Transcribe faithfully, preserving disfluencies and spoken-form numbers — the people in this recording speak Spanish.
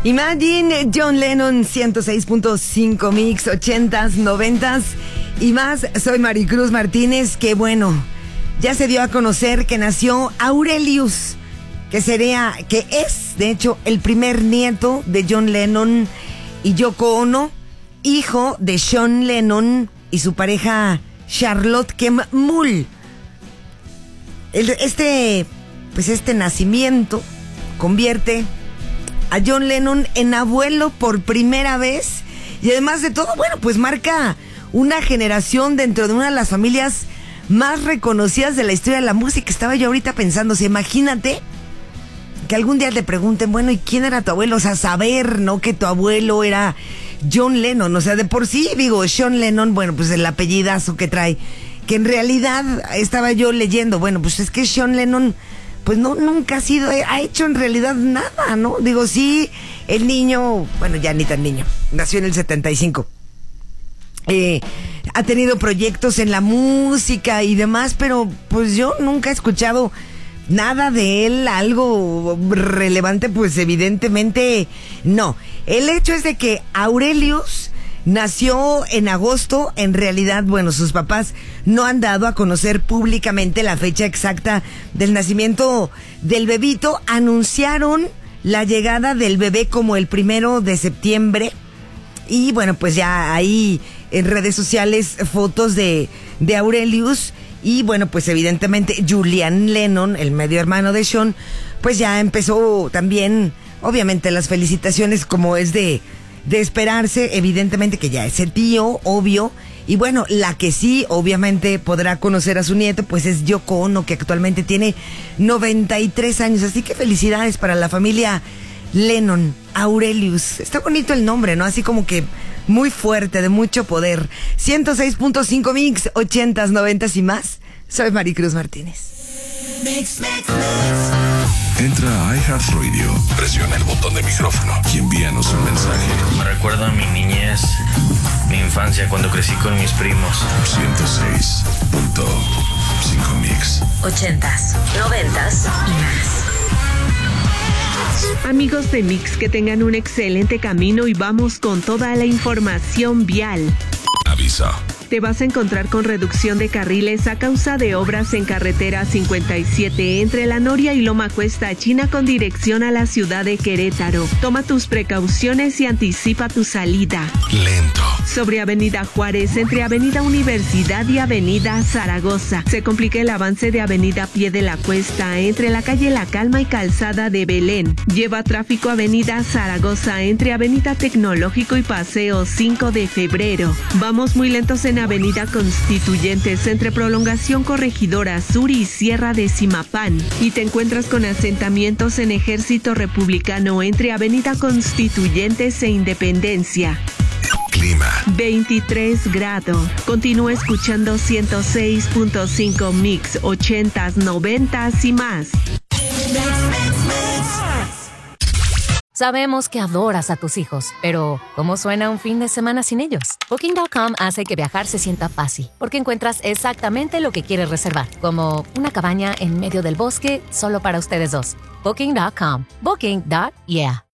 Imagine, John Lennon, ciento seis punto cinco Mix, ochentas, noventas y más. Soy Maricruz Martínez, que bueno, ya se dio a conocer que nació Aurelius, que sería, que es, de hecho, el primer nieto de John Lennon y Yoko Ono, hijo de Sean Lennon y su pareja Charlotte Kemp-Mull. El, este, pues este nacimiento convierte a John Lennon en abuelo por primera vez, y además de todo, bueno, pues marca una generación dentro de una de las familias más reconocidas de la historia de la música. Estaba yo ahorita pensando, o sea, imagínate que algún día te pregunten, bueno, ¿y quién era tu abuelo? O sea, saber, ¿no? Que tu abuelo era John Lennon. O sea, de por sí, digo, Sean Lennon, bueno, pues el apellidazo que trae, que en realidad estaba yo leyendo, bueno, pues es que Sean Lennon, pues no, nunca ha sido, ha hecho en realidad nada, ¿no? Digo, sí, el niño, bueno, ya ni tan niño, nació en el setenta y cinco. Eh, ha tenido proyectos en la música y demás, pero pues yo nunca he escuchado nada de él, algo relevante, pues evidentemente no. El hecho es de que Aurelius nació en agosto. En realidad, bueno, sus papás no han dado a conocer públicamente la fecha exacta del nacimiento del bebito. Anunciaron la llegada del bebé como el primero de septiembre. Y bueno, pues ya hay en redes sociales fotos de, de Aurelius. Y bueno, pues evidentemente Julian Lennon, el medio hermano de Sean, pues ya empezó también, obviamente, las felicitaciones, como es de... de esperarse, evidentemente que ya es el tío, obvio. Y bueno, la que sí, obviamente, podrá conocer a su nieto, pues es Yoko Ono, que actualmente tiene noventa y tres años. Así que felicidades para la familia Lennon, Aurelius. Está bonito el nombre, ¿no? Así como que muy fuerte, de mucho poder. ciento seis punto cinco Mix, ochentas, noventas y más. Soy Maricruz Martínez. Mix, mix, mix. Entra a iHeartRadio, presiona el botón de micrófono y envíanos un mensaje. Me recuerda a mi niñez, mi infancia, cuando crecí con mis primos. ciento seis punto cinco Mix. Ochentas, noventas y más. Amigos de Mix, que tengan un excelente camino y vamos con toda la información vial. Aviso. Te vas a encontrar con reducción de carriles a causa de obras en carretera cincuenta y siete entre La Noria y Loma Cuesta China con dirección a la ciudad de Querétaro. Toma tus precauciones y anticipa tu salida. Lento. Sobre Avenida Juárez entre Avenida Universidad y Avenida Zaragoza. Se complica el avance de Avenida Pie de la Cuesta entre la calle La Calma y Calzada de Belén. Lleva tráfico Avenida Zaragoza entre Avenida Tecnológico y Paseo cinco de febrero. Vamos muy lentos en Avenida Constituyentes entre Prolongación Corregidora Sur y Sierra de Zimapán, y te encuentras con asentamientos en Ejército Republicano entre Avenida Constituyentes e Independencia. Clima. veintitrés grados. Continúa escuchando ciento seis punto cinco Mix, ochentas, noventas y más. Sabemos que adoras a tus hijos, pero ¿cómo suena un fin de semana sin ellos? Booking punto com hace que viajar se sienta fácil, porque encuentras exactamente lo que quieres reservar, como una cabaña en medio del bosque solo para ustedes dos. Booking punto com. Booking. Yeah.